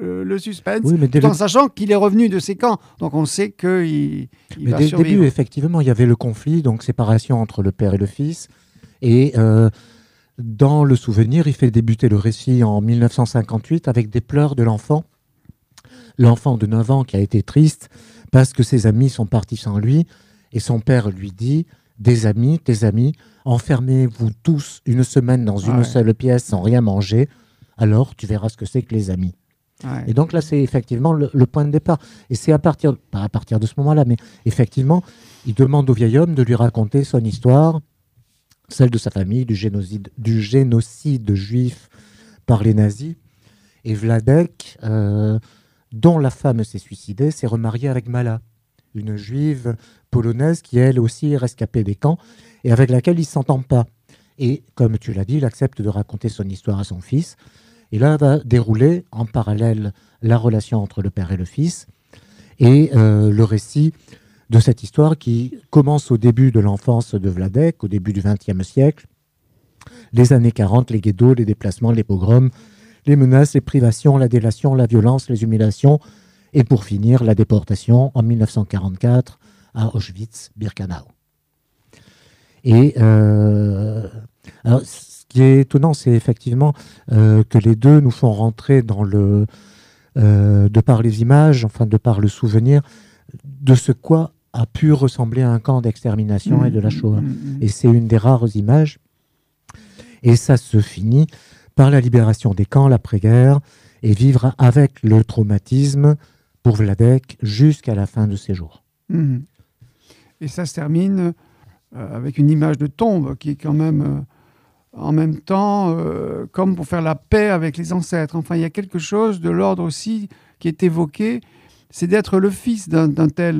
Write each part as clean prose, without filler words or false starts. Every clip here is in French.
le suspense, Oui, mais tout en sachant qu'il est revenu de ses camps. Donc on sait qu'il va dès le survivre. début, effectivement, il y avait le conflit, donc séparation entre le père et le fils. Et dans le souvenir, il fait débuter le récit en 1958 avec des pleurs de l'enfant. L'enfant de 9 ans qui a été triste parce que ses amis sont partis sans lui. Et son père lui dit, tes amis, enfermez-vous tous une semaine dans une seule pièce sans rien manger. Alors tu verras ce que c'est que les amis. Ouais. Et donc là, c'est effectivement le point de départ. Et c'est pas à partir de ce moment-là, mais effectivement, il demande au vieil homme de lui raconter son histoire, celle de sa famille, du génocide juif par les nazis. Et Vladek, dont la femme s'est suicidée, s'est remariée avec Mala, une juive polonaise qui, elle aussi, est rescapée des camps et avec laquelle il ne s'entend pas. Et comme tu l'as dit, il accepte de raconter son histoire à son fils. Et là va dérouler en parallèle la relation entre le père et le fils et le récit de cette histoire qui commence au début de l'enfance de Vladek, au début du XXe siècle, les années 40, les ghettos, les déplacements, les pogroms, les menaces, les privations, la délation, la violence, les humiliations, et pour finir, la déportation en 1944 à Auschwitz-Birkenau. Et alors, ce qui est étonnant, c'est effectivement que les deux nous font rentrer dans de par les images, enfin de par le souvenir, de ce quoi a pu ressembler à un camp d'extermination et de la Shoah. Et c'est une des rares images. Et ça se finit par la libération des camps, l'après-guerre, et vivre avec le traumatisme pour Vladek jusqu'à la fin de ses jours. Et ça se termine avec une image de tombe qui est quand même, en même temps, comme pour faire la paix avec les ancêtres. Enfin, il y a quelque chose de l'ordre aussi qui est évoqué, c'est d'être le fils d'un tel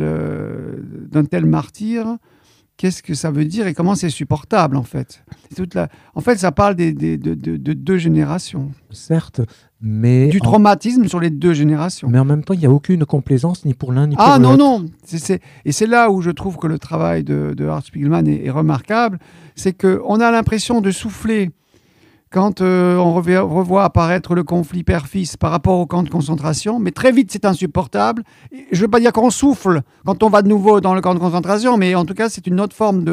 martyr. Qu'est-ce que ça veut dire et comment c'est supportable, en fait? En fait, ça parle de deux générations. Certes, mais... Du traumatisme sur les deux générations. Mais en même temps, il n'y a aucune complaisance ni pour l'un ni pour l'autre. Ah non, non. Et c'est là où je trouve que le travail de Art Spiegelman est remarquable. C'est qu'on a l'impression de souffler quand on revoit apparaître le conflit père-fils par rapport au camp de concentration, mais très vite c'est insupportable. Je ne veux pas dire qu'on souffle quand on va de nouveau dans le camp de concentration, mais en tout cas c'est une autre forme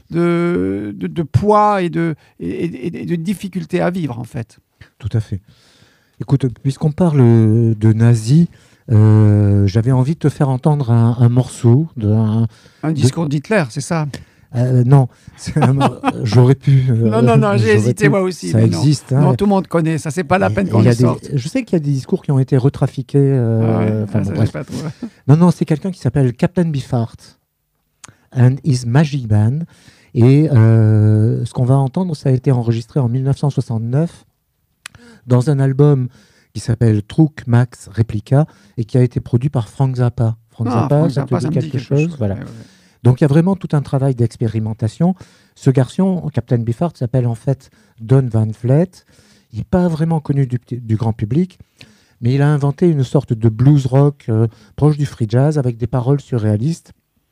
de poids et de difficulté à vivre en fait. Tout à fait. Écoute, puisqu'on parle de nazis, j'avais envie de te faire entendre un morceau. Un discours d'Hitler, c'est ça? Non, j'aurais pu. Non, j'ai hésité moi aussi. Ça existe. Non, tout le monde connaît, ça c'est pas la peine qu'on le sorte. Je sais qu'il y a des discours qui ont été retrafiqués. Bref. Pas trop. Non, c'est quelqu'un qui s'appelle Captain Beefheart and his Magic Band. Et ce qu'on va entendre, ça a été enregistré en 1969 dans un album qui s'appelle Truck Max Replica et qui a été produit par Frank Zappa. Frank Zappa, ça te dit quelque chose? Voilà. Ouais. Donc il y a vraiment tout un travail d'expérimentation. Ce garçon, Captain Beefheart, s'appelle en fait Don Van Vleet. Il n'est pas vraiment connu du grand public, mais il a inventé une sorte de blues rock proche du free jazz avec des paroles surréalistes.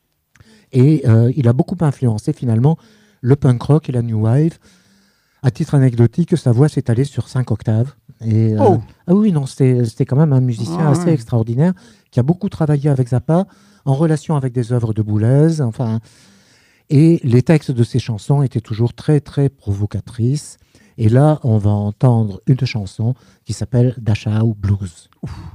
Et il a beaucoup influencé finalement le punk rock et la new wave. À titre anecdotique, sa voix s'est allée sur 5 octaves. Et, ah oui, non, c'était quand même un musicien assez extraordinaire qui a beaucoup travaillé avec Zappa en relation avec des œuvres de Boulez. Enfin, et les textes de ses chansons étaient toujours très, très provocatrices. Et là, on va entendre une chanson qui s'appelle Dachau Blues.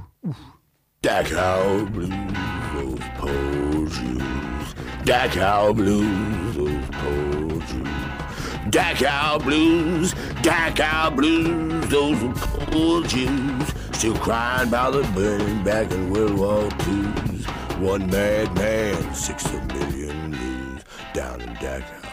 Dachau Blues, those poor Jews. Dachau Blues, those poor Jews. Dachau Blues, those poor Jews. Still crying about the burning back in World War II. One mad man, 6 million news down in Dachau.